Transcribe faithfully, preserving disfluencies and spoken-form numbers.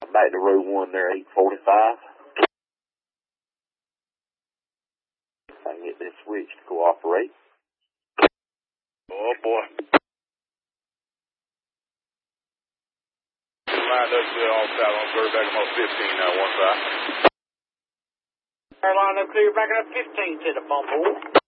Back to row one there, eight forty-five. If I can get this switch to cooperate. Oh, boy. Lined up clear all south on quarterback almost fifteen now, one side. Lined up clear, back up fifteen to the bump hole.